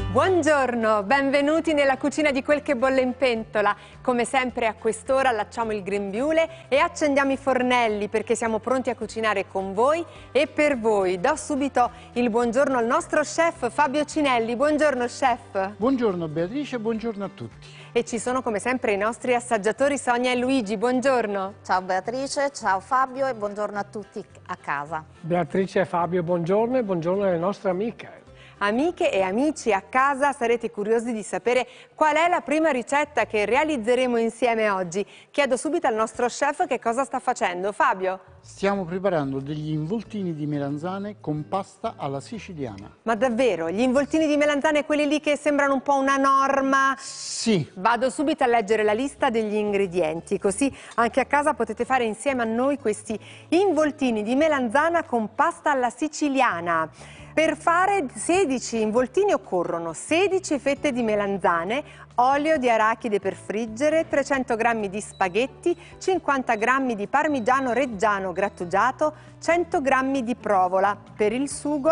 Buongiorno, benvenuti nella cucina di Quel che bolle in pentola. Come sempre a quest'ora allacciamo il grembiule e accendiamo i fornelli perché siamo pronti a cucinare con voi e per voi. Do subito il buongiorno al nostro chef Fabio Cinelli. Buongiorno chef. Buongiorno Beatrice, buongiorno a tutti. E ci sono come sempre i nostri assaggiatori Sonia e Luigi. Buongiorno. Ciao Beatrice, ciao Fabio e buongiorno a tutti a casa. Beatrice e Fabio, buongiorno e buongiorno alle nostre amiche. Amiche e amici a casa, sarete curiosi di sapere qual è la prima ricetta che realizzeremo insieme oggi. Chiedo subito al nostro chef che cosa sta facendo. Fabio? Stiamo preparando degli involtini di melanzane con pasta alla siciliana. Ma davvero? Gli involtini di melanzane, quelli lì che sembrano un po' una norma? Sì. Vado subito a leggere la lista degli ingredienti, così anche a casa potete fare insieme a noi questi involtini di melanzana con pasta alla siciliana. Per fare 16 involtini occorrono 16 fette di melanzane, olio di arachide per friggere, 300 g di spaghetti, 50 g di parmigiano reggiano grattugiato, 100 g di provola. Per il sugo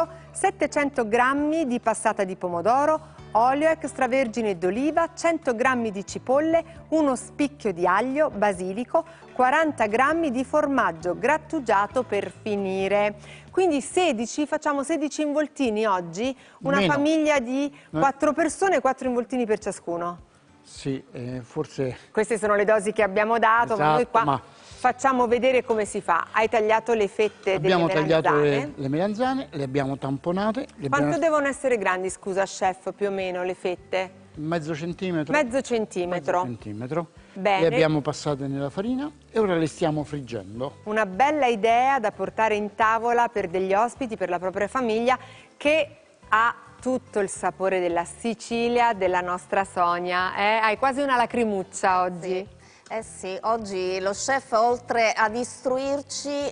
700 g di passata di pomodoro, olio extravergine d'oliva, 100 g di cipolle, uno spicchio di aglio, basilico, 40 g di formaggio grattugiato per finire. Quindi facciamo 16 involtini oggi, una Meno. Famiglia di 4 persone, 4 involtini per ciascuno. Sì, forse... Queste sono le dosi che abbiamo dato, ma noi qua facciamo vedere come si fa. Hai tagliato le fette delle melanzane? Abbiamo tagliato le melanzane, le abbiamo tamponate. Quanto devono essere grandi, scusa chef, più o meno le fette? Mezzo centimetro. Mezzo centimetro. Mezzo centimetro. Bene. Le abbiamo passate nella farina e ora le stiamo friggendo. Una bella idea da portare in tavola per degli ospiti, per la propria famiglia, che ha tutto il sapore della Sicilia, della nostra Sonia. Hai quasi una lacrimuccia oggi. Sì, oggi lo chef oltre ad istruirci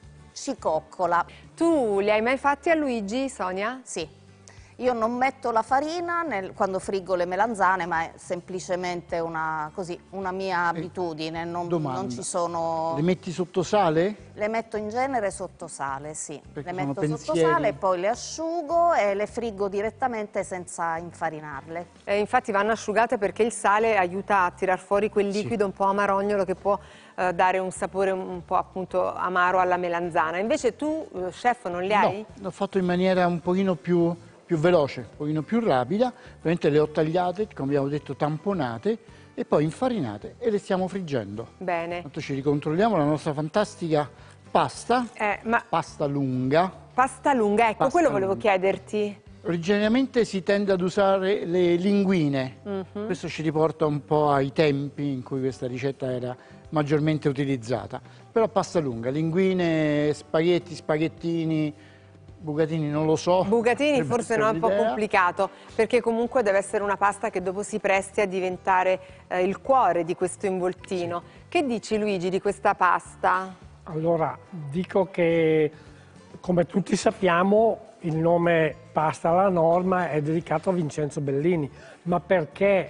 ci coccola. Tu li hai mai fatti a Luigi, Sonia? Sì. Io non metto la farina quando friggo le melanzane, ma è semplicemente una mia abitudine, non ci sono... Le metti sotto sale? Le metto in genere sotto sale, sì. Perché le metto sono sotto pensieri. sale, poi le asciugo e le friggo direttamente senza infarinarle. Infatti vanno asciugate perché il sale aiuta a tirar fuori quel liquido un po' amarognolo che può dare un sapore un po' appunto amaro alla melanzana. Invece tu, chef, non li hai? No, l'ho fatto in maniera un pochino più veloce, un pochino più rapida. Ovviamente le ho tagliate, come abbiamo detto, tamponate e poi infarinate e le stiamo friggendo. Bene. Intanto ci ricontrolliamo la nostra fantastica pasta, pasta lunga. Pasta lunga, ecco, quello volevo chiederti. Originariamente si tende ad usare le linguine, questo ci riporta un po' ai tempi in cui questa ricetta era maggiormente utilizzata. Però pasta lunga, linguine, spaghetti, spaghettini, bucatini non lo so. Bucatini forse no, è un po' complicato, perché comunque deve essere una pasta che dopo si presti a diventare il cuore di questo involtino. Sì. Che dici Luigi di questa pasta? Allora, dico che come tutti sappiamo il nome pasta alla norma è dedicato a Vincenzo Bellini. Ma perché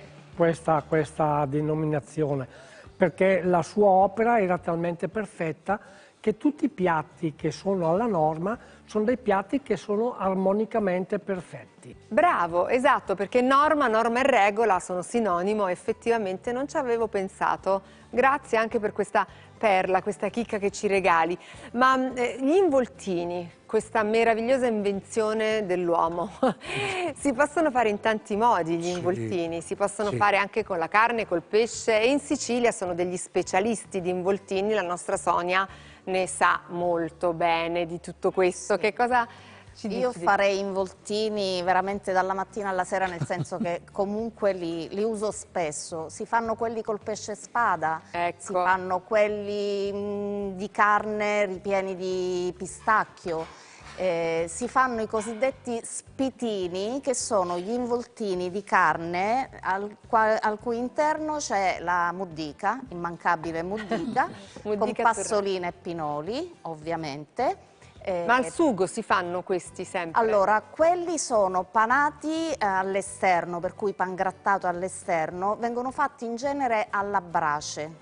questa denominazione? Perché la sua opera era talmente perfetta che tutti i piatti che sono alla norma sono dei piatti che sono armonicamente perfetti. Bravo, esatto, perché norma e regola sono sinonimo, effettivamente non ci avevo pensato. Grazie anche per questa perla, questa chicca che ci regali. Ma gli involtini, questa meravigliosa invenzione dell'uomo, si possono fare in tanti modi gli involtini, si possono fare anche con la carne, col pesce e in Sicilia sono degli specialisti di involtini, la nostra Sonia ne sa molto bene di tutto questo. Che cosa ci dici? Io farei involtini veramente dalla mattina alla sera, nel senso che comunque li uso spesso. Si fanno quelli col pesce spada, si fanno quelli di carne ripieni di pistacchio, si fanno i cosiddetti spitini, che sono gli involtini di carne al cui interno c'è la muddica, immancabile muddica, con passoline e pinoli ovviamente. Ma al sugo si fanno questi sempre? Allora, quelli sono panati all'esterno, per cui pangrattato all'esterno, vengono fatti in genere alla brace,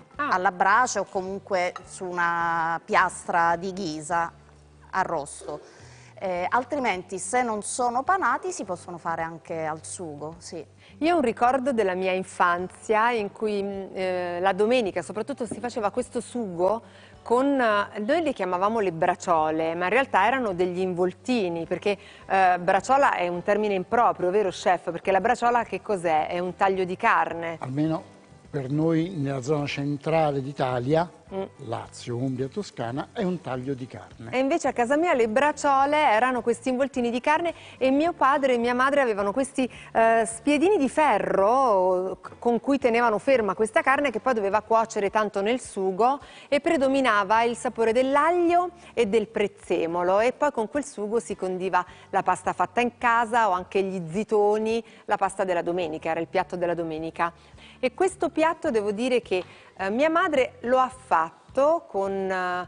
o comunque su una piastra di ghisa arrosto. altrimenti se non sono panati si possono fare anche al sugo, sì. Io ho un ricordo della mia infanzia in cui la domenica soprattutto si faceva questo sugo con, noi le chiamavamo le braciole, ma in realtà erano degli involtini, perché braciola è un termine improprio, vero chef? Perché la braciola che cos'è? È un taglio di carne. Almeno per noi nella zona centrale d'Italia, Lazio, Umbria, Toscana, è un taglio di carne. E invece a casa mia le braciole erano questi involtini di carne e mio padre e mia madre avevano questi spiedini di ferro con cui tenevano ferma questa carne che poi doveva cuocere tanto nel sugo e predominava il sapore dell'aglio e del prezzemolo e poi con quel sugo si condiva la pasta fatta in casa o anche gli zitoni, la pasta della domenica, era il piatto della domenica. E questo piatto devo dire che mia madre lo ha fatto con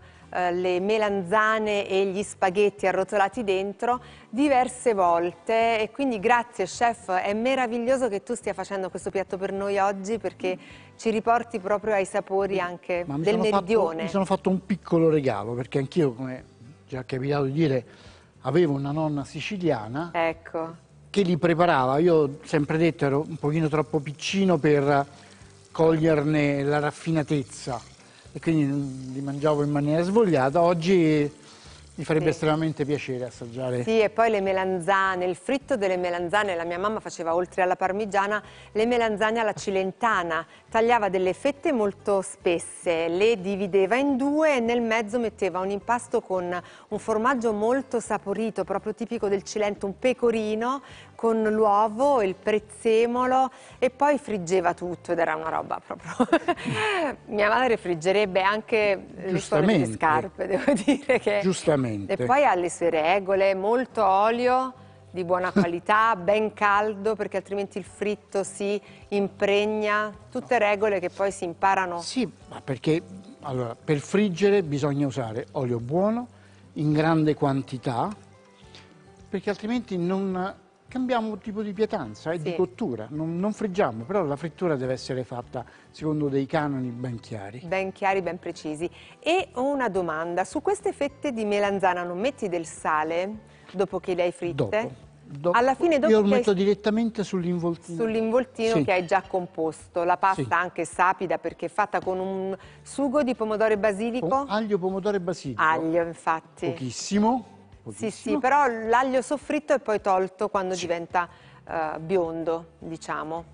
le melanzane e gli spaghetti arrotolati dentro diverse volte e quindi grazie chef, è meraviglioso che tu stia facendo questo piatto per noi oggi perché ci riporti proprio ai sapori anche del meridione. Mi sono fatto un piccolo regalo perché anch'io, come già è capitato di dire, avevo una nonna siciliana. Ecco. Che li preparava. Io ho sempre detto ero un pochino troppo piccino per coglierne la raffinatezza e quindi li mangiavo in maniera svogliata. Oggi mi farebbe estremamente piacere assaggiare. Sì, e poi le melanzane, il fritto delle melanzane, la mia mamma faceva oltre alla parmigiana le melanzane alla cilentana, tagliava delle fette molto spesse, le divideva in due e nel mezzo metteva un impasto con un formaggio molto saporito, proprio tipico del Cilento, un pecorino con l'uovo, il prezzemolo e poi friggeva tutto ed era una roba proprio... Mia madre friggerebbe anche le suole di scarpe, devo dire che... Giustamente. E poi ha le sue regole, molto olio di buona qualità, ben caldo perché altrimenti il fritto si impregna, tutte regole che poi si imparano. Sì, ma perché allora, per friggere bisogna usare olio buono, in grande quantità, perché altrimenti non cambiamo tipo di pietanza e di cottura, non friggiamo, però la frittura deve essere fatta secondo dei canoni ben chiari. Ben chiari, ben precisi. E ho una domanda, su queste fette di melanzana non metti del sale dopo che le hai fritte? Dopo. Alla fine dopo io lo metto direttamente sull'involtino. Sull'involtino che hai già composto, la pasta anche sapida perché è fatta con un sugo di pomodoro e basilico? Aglio, pomodoro e basilico. Aglio, infatti. Pochissimo. Sì, però l'aglio soffritto è poi tolto quando diventa biondo, diciamo.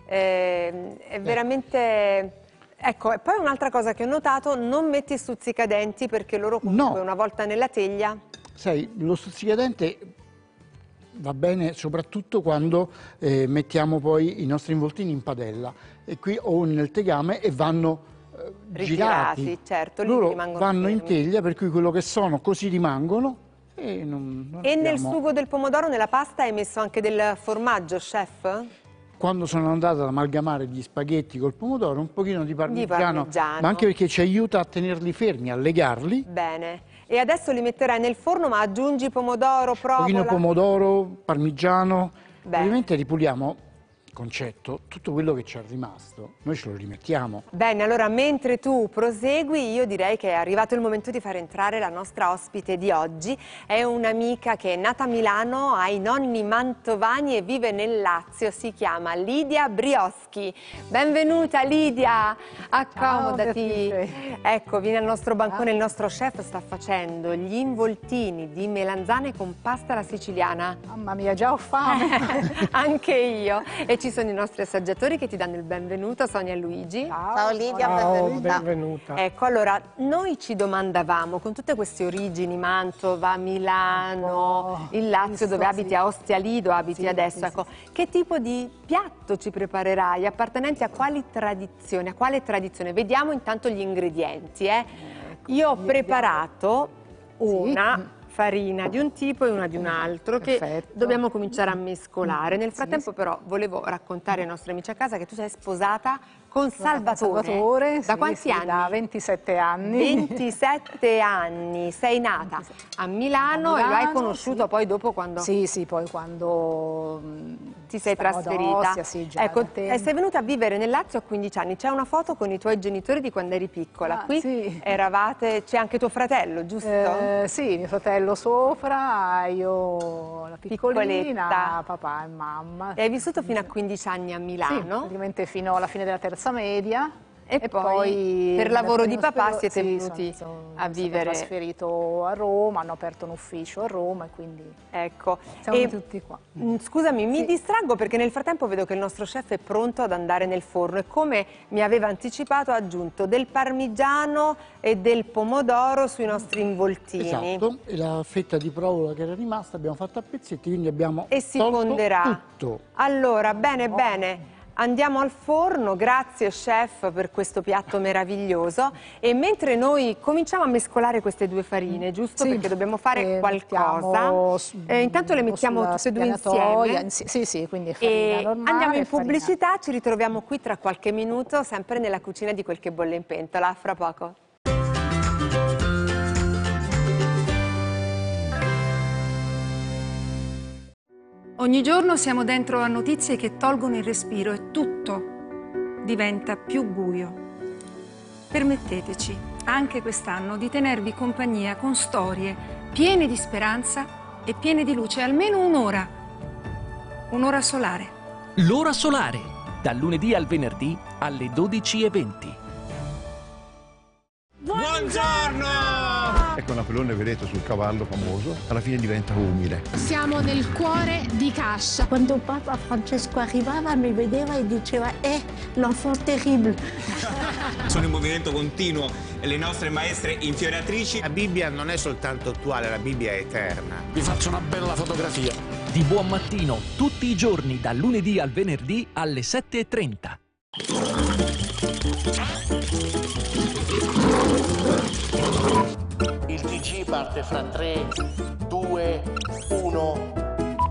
È veramente... Ecco, e poi un'altra cosa che ho notato, non metti stuzzicadenti perché loro comunque una volta nella teglia... Sai, lo stuzzicadente va bene soprattutto quando mettiamo poi i nostri involtini in padella e qui o nel tegame e vanno girati. Certo, lì loro rimangono vanno in fermi. teglia per cui quello che sono così rimangono e non E nel sugo del pomodoro, nella pasta, hai messo anche del formaggio, chef? Quando sono andato ad amalgamare gli spaghetti col pomodoro, un pochino di parmigiano, ma anche perché ci aiuta a tenerli fermi, a legarli. Bene. E adesso li metterai nel forno, ma aggiungi pomodoro, provola? Un pochino pomodoro, parmigiano. Bene. Ovviamente ripuliamo, concetto, tutto quello che ci è rimasto, noi ce lo rimettiamo. Bene, allora mentre tu prosegui io direi che è arrivato il momento di far entrare la nostra ospite di oggi. È un'amica che è nata a Milano, ha i nonni mantovani e vive nel Lazio, si chiama Lidia Brioschi. Benvenuta Lidia, accomodati. Ecco, vieni al nostro bancone, il nostro chef sta facendo gli involtini di melanzane con pasta alla siciliana. Mamma mia, già ho fame! Anche io. E ci sono i nostri assaggiatori che ti danno il benvenuto, Sonia e Luigi. Ciao Lidia, benvenuta. Ecco, allora, noi ci domandavamo, con tutte queste origini, Mantova, Milano, il Lazio, dove abiti a Ostia Lido, abiti adesso, ecco, che tipo di piatto ci preparerai, appartenenti a quali tradizioni, a quale tradizione? Vediamo intanto gli ingredienti, Io ho preparato una farina di un tipo e una di un altro che dobbiamo cominciare a mescolare. Nel frattempo però volevo raccontare ai nostri amici a casa che tu sei sposata Con Salvatore? Da quanti anni? Da 27 anni. 27 anni. Sei nata a Milano, e lo hai conosciuto poi dopo quando... Sì, poi quando ti sei trasferita. Ostia, sì, già ecco, da tempo. sei venuta a vivere nel Lazio a 15 anni. C'è una foto con i tuoi genitori di quando eri piccola. Qui sì. eravate, c'è anche tuo fratello, giusto? Sì, mio fratello sopra, io la piccolina, papà e mamma. E hai vissuto fino a 15 anni a Milano? Sì, praticamente fino alla fine della terza media. E poi per lavoro di papà siete venuti a vivere. Sono trasferito a Roma, hanno aperto un ufficio a Roma e quindi ecco. siamo tutti qua. Scusami, mi distraggo perché nel frattempo vedo che il nostro chef è pronto ad andare nel forno e, come mi aveva anticipato, ha aggiunto del parmigiano e del pomodoro sui nostri involtini. Esatto, e la fetta di provola che era rimasta abbiamo fatto a pezzetti, quindi abbiamo e si tolto fonderà tutto. Allora, bene. Andiamo al forno, grazie chef per questo piatto meraviglioso. E mentre noi cominciamo a mescolare queste due farine, giusto? Sì, perché dobbiamo fare qualcosa. Intanto le mettiamo tutte e due insieme. Sì, quindi farina normale, andiamo in pubblicità, ci ritroviamo qui tra qualche minuto, sempre nella cucina di Quel che bolle in pentola. A fra poco. Ogni giorno siamo dentro a notizie che tolgono il respiro e tutto diventa più buio. Permetteteci, anche quest'anno, di tenervi compagnia con storie piene di speranza e piene di luce, almeno un'ora. Un'ora solare. L'ora solare, dal lunedì al venerdì alle 12:20. Buongiorno! Ecco Napoleone, vedete, sul cavallo famoso, alla fine diventa umile. Siamo nel cuore di Cascia. Quando Papa Francesco arrivava mi vedeva e diceva l'enfant terrible. Sono in movimento continuo le nostre maestre infioratrici. La Bibbia non è soltanto attuale, la Bibbia è eterna. Vi faccio una bella fotografia. Di buon mattino, tutti i giorni, dal lunedì al venerdì alle 7:30. Il TG parte fra 3, 2, 1...